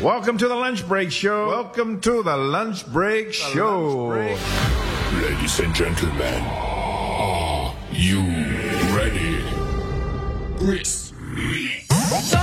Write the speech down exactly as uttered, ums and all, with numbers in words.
Welcome to the Lunch Break Show. Welcome to the Lunch Break the Show. Lunch break. Ladies and gentlemen, are you ready? Chris.